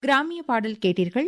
கிராமிய பாடல் கேட்டீர்கள்.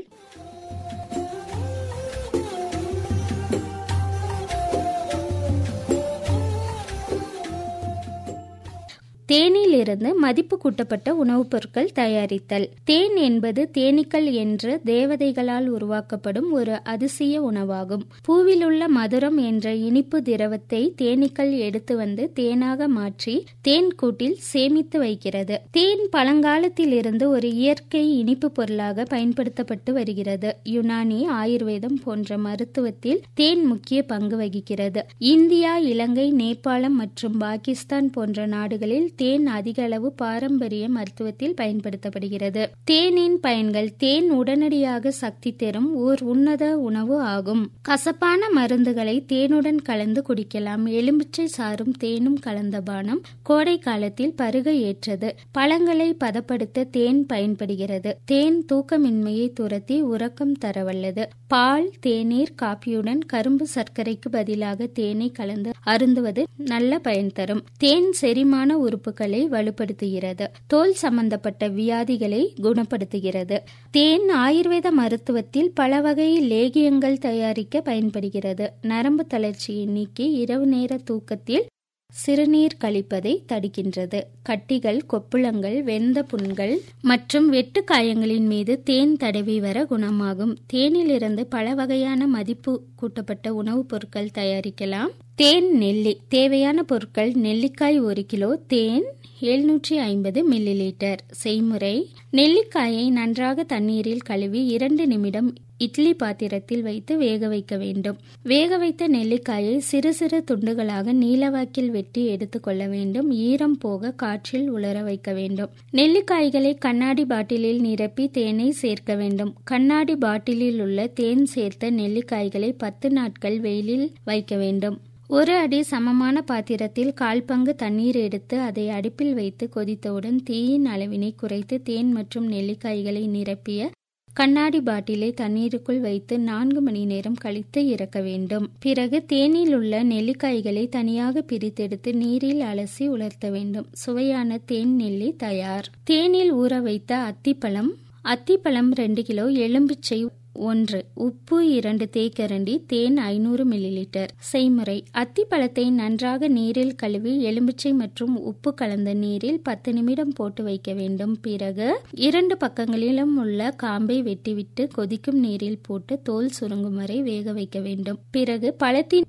தேனிலிருந்து மதிப்பு கூட்டப்பட்ட உணவுப் பொருட்கள் தயாரித்தல். தேன் என்பது தேனீக்கள் என்ற தேவதைகளால் உருவாக்கப்படும் ஒரு அதிசய உணவாகும். பூவிலுள்ள மதுரம் என்ற இனிப்பு திரவத்தை தேனீக்கள் எடுத்து வந்து தேனாக மாற்றி தேன் கூட்டில் சேமித்து வைக்கிறது. தேன் பழங்காலத்தில் இருந்து ஒரு இயற்கை இனிப்பு பொருளாக பயன்படுத்தப்பட்டு வருகிறது. யுனானி, ஆயுர்வேதம் போன்ற மருத்துவத்தில் தேன் முக்கிய பங்கு வகிக்கிறது. இந்தியா, இலங்கை, நேபாளம் மற்றும் பாகிஸ்தான் போன்ற நாடுகளில் தேன் அதிக அளவு பாரம்பரிய மருத்துவத்தில் பயன்படுத்தப்படுகிறது. தேனின் பயன்கள்: தேன் உடனடியாக சக்தி தரும் ஓர் உன்னத உணவு ஆகும். கசப்பான மருந்துகளை தேனுடன் கலந்து குடிக்கலாம். எலுமிச்சை சாறும் தேனும் கலந்த பானம் கோடை காலத்தில் பருக ஏற்றது. பழங்களை பதப்படுத்த தேன் பயன்படுகிறது. தேன் தூக்கமின்மையை துரத்தி உறக்கம் தரவல்லது. பால், தேநீர், காப்பியுடன் கரும்பு சர்க்கரைக்கு பதிலாக தேனை கலந்து அருந்துவது நல்ல பயன் தரும். தேன் செரிமான உறுப்புகளை வலுப்படுத்துகிறது. தோல் சம்பந்தப்பட்ட வியாதிகளை குணப்படுத்துகிறது. தேன் ஆயுர்வேத மருத்துவத்தில் பல வகை லேகியங்கள் தயாரிக்க பயன்படுகிறது. நரம்பு தளர்ச்சியை நீக்கி இரவு நேர தூக்கத்தில் சிறுநீர் கழிப்பதை தடுக்கின்றது. கட்டிகள், கொப்புளங்கள், வெந்த புண்கள் மற்றும் வெட்டு காயங்களின் மீது தேன் தடவி வர குணமாகும். தேனிலிருந்து பல வகையான மதிப்பு கூட்டப்பட்ட உணவுப் பொருட்கள் தயாரிக்கலாம். தேன், நெல்லி. தேவையான பொருட்கள்: நெல்லிக்காய் 1 கிலோ, தேன் 750 மில்லிலிட்டர். செய்முறை: நெல்லிக்காயை நன்றாக தண்ணீரில் கழுவி 2 நிமிடம் இட்லி பாத்திரத்தில் வைத்து வேக வைக்க வேண்டும். வேக வைத்த நெல்லிக்காயை சிறு சிறு துண்டுகளாக நீளவாக்கில் வெட்டி எடுத்துக்கொள்ள வேண்டும். ஈரம் போக காற்றில் உலர வைக்க வேண்டும். நெல்லிக்காய்களை கண்ணாடி பாட்டிலில் நிரப்பி தேனை சேர்க்க வேண்டும். கண்ணாடி பாட்டிலில் உள்ள தேன் சேர்த்த நெல்லிக்காய்களை 10 நாட்கள் வெயிலில் வைக்க வேண்டும். 1 அடி சமமான பாத்திரத்தில் 1/4 பங்கு தண்ணீர் எடுத்து அதை அடுப்பில் வைத்து கொதித்தவுடன் தீயின் அளவினை குறைத்து தேன் மற்றும் நெல்லிக்காய்களை நிரப்பிய கண்ணாடி பாட்டிலை தண்ணீருக்குள் வைத்து 4 மணி நேரம் கழித்து இறக்க வேண்டும். பிறகு தேனில் உள்ள நெல்லிக்காய்களை தனியாக பிரித்தெடுத்து நீரில் அலசி உலர்த்த வேண்டும். சுவையான தேன் நெல்லி தயார். தேனில் ஊற வைத்த அத்திப்பழம். அத்திப்பழம் 2 கிலோ, எலும்பிச்சை 1, உப்பு 2 தேக்கரண்டி, தேன் 500 மில்லிலிட்டர். செய்முறை: அத்திப்பழத்தை நன்றாக நீரில் கழுவி எலுமிச்சை மற்றும் உப்பு கலந்த நீரில் 10 நிமிடம் போட்டு வைக்க வேண்டும். பிறகு 2 பக்கங்களிலும் உள்ள காம்பை வெட்டிவிட்டு கொதிக்கும் நீரில் போட்டு தோல் சுருங்கும் வரை வேக வைக்க வேண்டும். பிறகு பழத்தின்